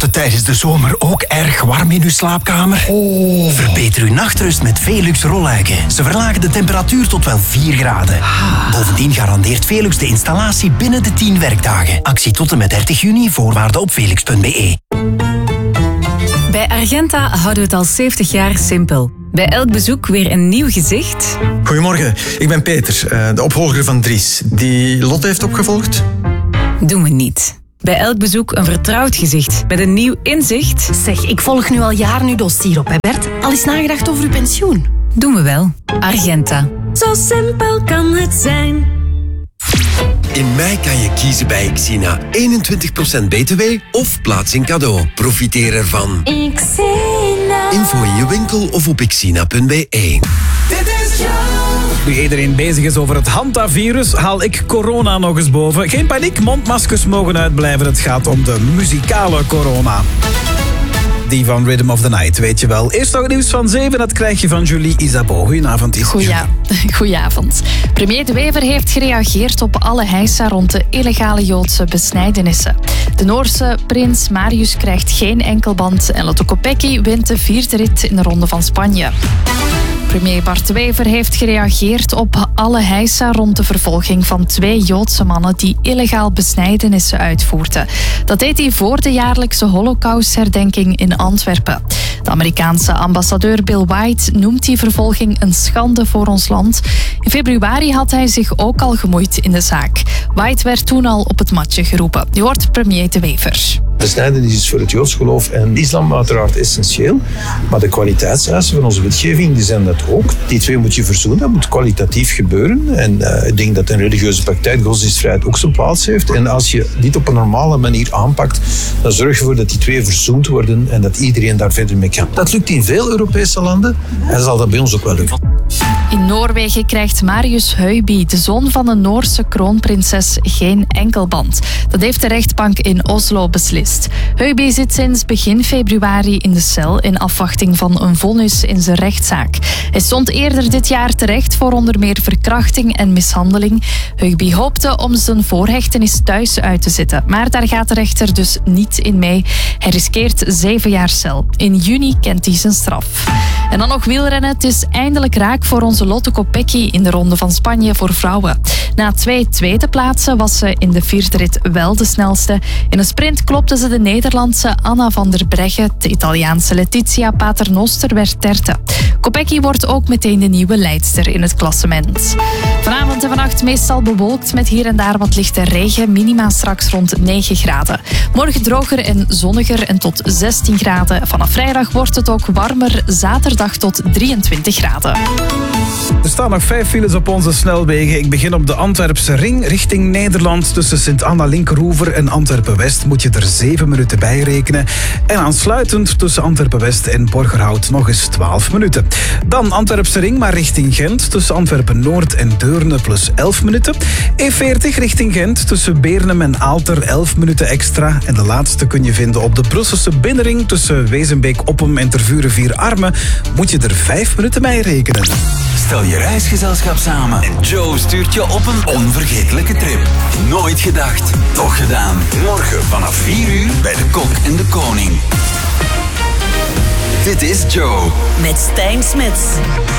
het tijdens de zomer ook erg warm in uw slaapkamer? Verbeter uw nachtrust met Velux rolluiken. Ze verlagen de temperatuur tot wel 4 graden. Bovendien garandeert Velux de installatie binnen de 10 werkdagen. Actie tot en met 30 juni, voorwaarden op velux.be. Bij Argenta houden we het al 70 jaar simpel. Bij elk bezoek weer een nieuw gezicht. Goedemorgen, ik ben Peter, de opvolger van Dries. Die Lotte heeft opgevolgd? Doen we niet. Bij elk bezoek een vertrouwd gezicht met een nieuw inzicht. Zeg, ik volg nu al jaren uw dossier op, hè Bert? Al eens nagedacht over uw pensioen? Doen we wel. Argenta. Zo simpel kan het zijn. In mei kan je kiezen bij Xina. 21% btw of plaatsing cadeau. Profiteer ervan. Xina. Info in je winkel of op xina.be. Nu iedereen bezig is over het hantavirus, haal ik corona nog eens boven. Geen paniek, mondmaskers mogen uitblijven. Het gaat om de muzikale corona. Die van Rhythm of the Night, weet je wel. Eerst nog het nieuws van 7, dat krijg je van Julie Isabeau. Goedenavond, Goedenavond. Premier De Wever heeft gereageerd op alle heisa rond de illegale Joodse besnijdenissen. De Noorse prins Marius krijgt geen enkelband en Lotto Kopecky wint de 4e rit in de Ronde van Spanje. Premier Bart De Wever heeft gereageerd op alle heisa rond de vervolging van 2 Joodse mannen die illegaal besnijdenissen uitvoerden. Dat deed hij voor de jaarlijkse Holocaustherdenking in Antwerpen. De Amerikaanse ambassadeur Bill White noemt die vervolging een schande voor ons land. In februari had hij zich ook al gemoeid in de zaak. White werd toen al op het matje geroepen. Je hoort premier De Wever. Besnijdenis is voor het Joods geloof en islam uiteraard essentieel. Maar de kwaliteitseisen van onze wetgeving die zijn dat ook. Die twee moet je verzoenen, dat moet kwalitatief gebeuren. En ik denk dat een religieuze praktijk, godsdienstvrijheid, ook zijn plaats heeft. En als je dit op een normale manier aanpakt, dan zorg je ervoor dat die twee verzoend worden en dat iedereen daar verder mee kan. Dat lukt in veel Europese landen en zal dat bij ons ook wel lukken. In Noorwegen krijgt Marius Høiby, de zoon van een Noorse kroonprinses, geen enkelband. Dat heeft de rechtbank in Oslo beslist. Høiby zit sinds begin februari in de cel in afwachting van een vonnis in zijn rechtszaak. Hij stond eerder dit jaar terecht voor onder meer verkrachting en mishandeling. Høiby hoopte om zijn voorhechtenis thuis uit te zitten, maar daar gaat de rechter dus niet in mee. Hij riskeert 7 jaar cel. In juni kent hij zijn straf. En dan nog wielrennen. Het is eindelijk raak voor onze Lotto Kopecky in de Ronde van Spanje voor vrouwen. Na 2 tweede plaatsen was ze in de 4e rit wel de snelste. In een sprint klopte ze de Nederlandse Anna van der Breggen. De Italiaanse Letizia Paternoster werd 3e. Kopecky wordt ook meteen de nieuwe leidster in het klassement. Vanavond en vannacht meestal bewolkt met hier en daar wat lichte regen. Minima straks rond 9 graden. Morgen droger en zonniger en tot 16 graden. Vanaf vrijdag wordt het ook warmer. Zaterdag tot 23 graden. Er staan nog 5 files op onze snelwegen. Ik begin op de Antwerpse ring richting Nederland. Tussen Sint-Anna-Linkeroever en Antwerpen-West moet je er 7 minuten bij rekenen. En aansluitend tussen Antwerpen-West en Borgerhout nog eens 12 minuten. Dan Antwerpse ring, maar richting Gent. Tussen Antwerpen-Noord en Deurne plus 11 minuten. E40 richting Gent. Tussen Beernem en Aalter 11 minuten extra. En de laatste kun je vinden op de Brusselse binnenring. Tussen Wezenbeek-Oppem en Tervuren-Vier-Armen moet je er 5 minuten bij rekenen. Stel je reisgezelschap samen en Joe stuurt je op een onvergetelijke trip. Nooit gedacht, toch gedaan. Morgen vanaf 4 uur bij de Kok en de Koning. Dit is Joe. Met Stijn Smits.